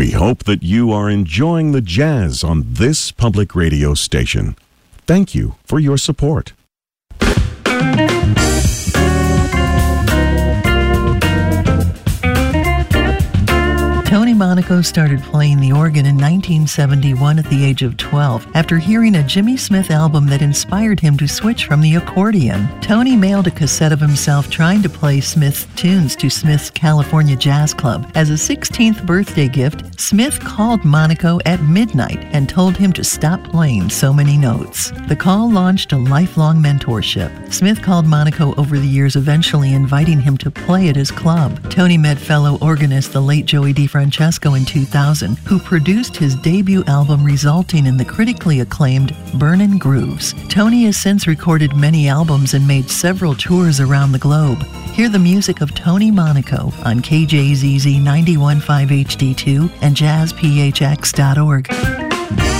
We hope that you are enjoying the jazz on this public radio station. Thank you for your support. Tony Monaco started playing the organ in 1971 at the age of 12 after hearing a Jimmy Smith album that inspired him to switch from the accordion. Tony mailed a cassette of himself trying to play Smith's tunes to Smith's California Jazz Club. As a 16th birthday gift, Smith called Monaco at midnight and told him to stop playing so many notes. The call launched a lifelong mentorship. Smith called Monaco over the years, eventually inviting him to play at his club. Tony met fellow organist, the late Joey DeFrancesco, in 2000, who produced his debut album, resulting in the critically acclaimed Burnin' Grooves. Tony has since recorded many albums and made several tours around the globe. Hear the music of Tony Monaco on KJZZ 91.5 HD2 and jazzphx.org.